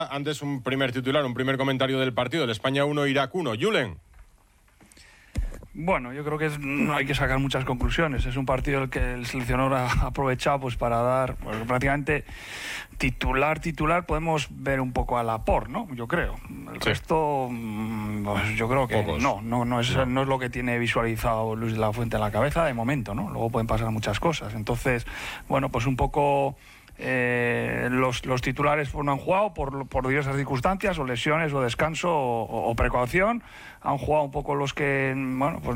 Antes un primer titular, un primer comentario del partido, el España 1, Irak 1. Julen. Bueno, yo creo que no hay que sacar muchas conclusiones. Es un partido en el que el seleccionador ha aprovechado pues para dar prácticamente titular. Podemos ver un poco a Laporte, ¿no? Yo creo. El resto, pues yo creo que no es lo que tiene visualizado Luis de la Fuente en la cabeza de momento, ¿no? Luego pueden pasar muchas cosas. Entonces, bueno, pues un poco... los titulares pues no han jugado por diversas circunstancias, o lesiones, o descanso, o precaución. Han jugado un poco los que, bueno, pues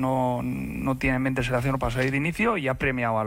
no tienen mente selección para salir de inicio, y ha premiado a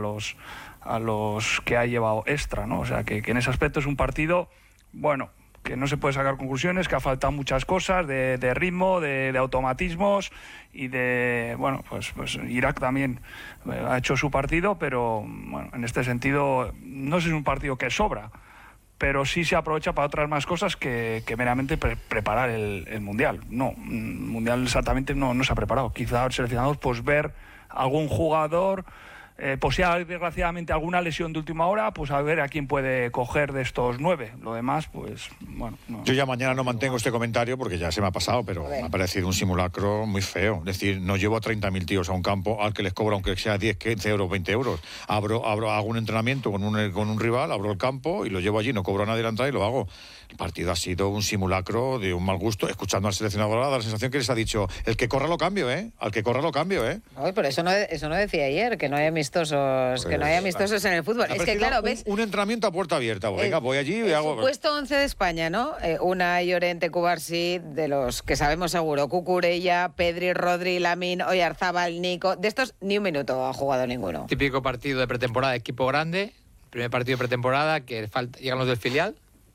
los que ha llevado extra, ¿no? O sea que en ese aspecto es un partido, bueno, que no se puede sacar conclusiones, que ha faltado muchas cosas de ritmo, de automatismos, y de, bueno, pues Irak también ha hecho su partido, pero bueno, en este sentido no es un partido que sobra, pero sí se aprovecha para otras más cosas que meramente preparar el Mundial. No, el Mundial exactamente no se ha preparado. Quizá el seleccionador pues ver algún jugador, pues si hay desgraciadamente alguna lesión de última hora, pues a ver a quién puede coger de estos 9. Lo demás, pues bueno. No. Yo ya mañana no mantengo este comentario porque ya se me ha pasado, pero me ha parecido un simulacro muy feo. Es decir, no llevo a 30.000 tíos a un campo al que les cobro, aunque sea 10, 15 euros, 20 euros. Hago un entrenamiento con un rival, abro el campo y lo llevo allí, no cobro a nadie la entrada y lo hago. El partido ha sido un simulacro de un mal gusto. Escuchando al seleccionador, da la sensación que les ha dicho, el que corra lo cambio, ¿eh? Al que corra lo cambio, ¿eh? Ay, pero eso no decía ayer, que no hay amistosos, que no hay amistosos en el fútbol. Es que claro, ¿ves? Un entrenamiento a puerta abierta. Venga, voy allí y hago... Supuesto 11 de España, ¿no? Unai, Llorente, Cubarsí, de los que sabemos seguro, Cucurella, Pedri, Rodri, Lamine, Oyarzabal, Nico. De estos ni un minuto ha jugado ninguno. Típico partido de pretemporada, equipo grande, primer partido de pretemporada, que llegan los del filial,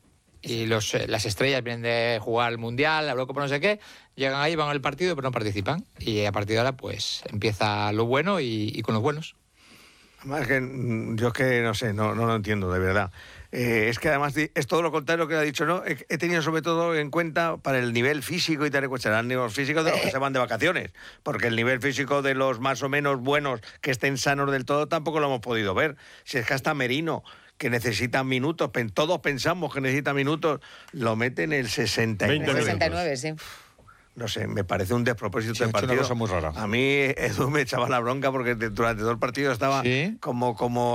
y las estrellas vienen de jugar el Mundial, la Eurocopa, no sé qué, llegan ahí, van al partido, pero no participan. Y a partir de ahora, pues, empieza lo bueno y con los buenos. Además, yo es que no sé, no lo entiendo, de verdad. Es que además es todo lo contrario lo que ha dicho, ¿no? He tenido sobre todo en cuenta para el nivel físico y tal, el nivel físico de los que se van de vacaciones, porque el nivel físico de los más o menos buenos que estén sanos del todo tampoco lo hemos podido ver. Si es que hasta Merino, que necesitan minutos, todos pensamos que necesita minutos, lo meten en el 69. 69, sí. No sé, me parece un despropósito del partido. Una cosa muy rara. A mí Edu me echaba la bronca porque durante todo el partido estaba como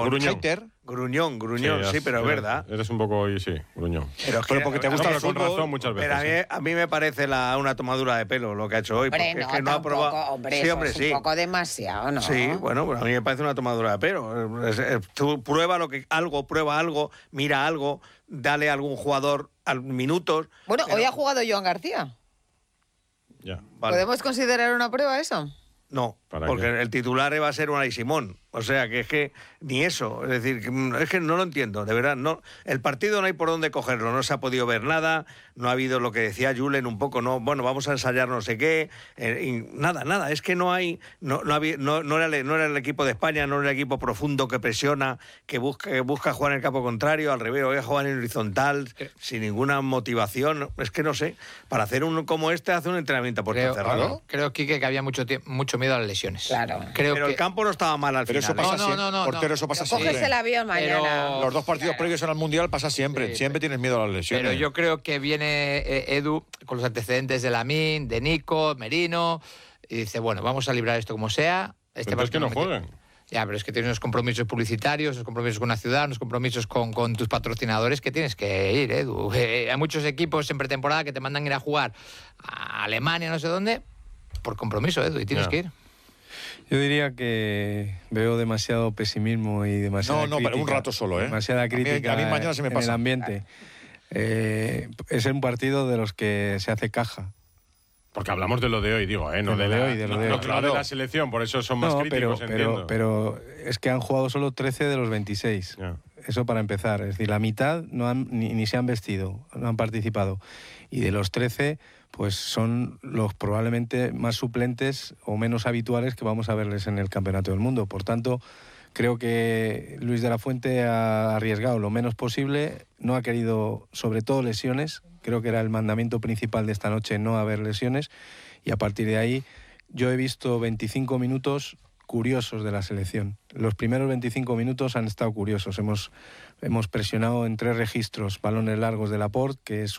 gruñón, sí, pero es verdad. Eres un poco, gruñón. Pero porque te gusta el fútbol, con razón muchas veces. Pero a mí me parece una tomadura de pelo lo que ha hecho hoy. Hombre, porque es que no ha probado. Hombre, es un poco demasiado, ¿no? Sí, bueno, pues a mí me parece una tomadura de pelo. Tú prueba algo, mira algo, dale a algún jugador minutos. Bueno, hoy ha jugado Joan García. Ya. Vale. ¿Podemos considerar una prueba eso? No, porque el titular va a ser Unai Simón. O sea, que es que ni eso. Es decir, es que no lo entiendo, de verdad. No, el partido no hay por dónde cogerlo. No se ha podido ver nada. No ha habido lo que decía Julen un poco, no, bueno, vamos a ensayar no sé qué. Nada. Es que no hay... No era el equipo de España, no era el equipo profundo que presiona, que busca jugar en el campo contrario, al revés, voy a jugar en horizontal, sin ninguna motivación. Es que no sé. Para hacer uno como este, hace un entrenamiento a puerta cerrada. Creo, Quique, que había mucho miedo a las lesiones. Claro. Pero el campo no estaba mal al final. Eso pasa siempre. Portero, eso pasa siempre. Coges el avión mañana. Los dos partidos previos al Mundial pasa siempre. Sí, siempre tienes miedo a las lesiones. Pero yo creo que viene Edu con los antecedentes de Lamine, de Nico, Merino, y dice, bueno, vamos a librar esto como sea. Entonces que no jueguen. Ya, pero es que tienes unos compromisos publicitarios, unos compromisos con la ciudad, unos compromisos con tus patrocinadores que tienes que ir, Edu. Hay muchos equipos en pretemporada que te mandan ir a jugar a Alemania, no sé dónde, por compromiso, Edu, y tienes que ir. Yo diría que veo demasiado pesimismo y demasiada crítica. Pero un rato solo, ¿eh? Demasiada crítica a mí mañana se me pasa. En el ambiente. Es un partido de los que se hace caja. Porque hablamos de lo de hoy, digo, ¿eh? No de lo de la selección, por eso son más críticos, entiendo. Pero es que han jugado solo 13 de los 26. Yeah. Eso para empezar. Es decir, la mitad ni se han vestido, no han participado. Y de los 13, pues son los probablemente más suplentes o menos habituales que vamos a verles en el Campeonato del Mundo. Por tanto, creo que Luis de la Fuente ha arriesgado lo menos posible, no ha querido, sobre todo, lesiones. Creo que era el mandamiento principal de esta noche, no haber lesiones. Y a partir de ahí, yo he visto 25 minutos curiosos de la selección. Los primeros 25 minutos han estado curiosos. Hemos presionado en 3 registros balones largos de Laporte, que es